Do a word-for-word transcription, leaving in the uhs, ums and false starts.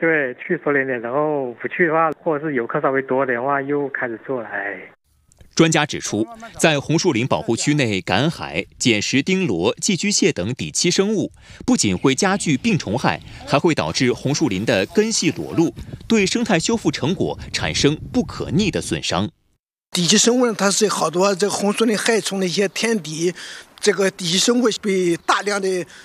对，去熟练点，然后不去的话，或者是游客稍微多点的话，又开始做了。哎。 专家指出，在红树林保护区内赶海、捡拾丁螺、寄居蟹等底栖生物，不仅会加剧病虫害，还会导致红树林的根系裸露，对生态修复成果产生不可逆的损伤。 底栖生物呢，它是好多这个红树林害虫的一些天敌，这个底栖生物被大量的